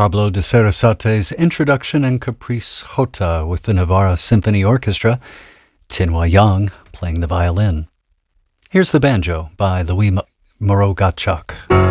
Pablo de Sarasate's introduction and Caprice Jota with the Navarra Symphony Orchestra, Tinwa Yang playing the violin. Here's the banjo by Louis Moreau Gottschalk.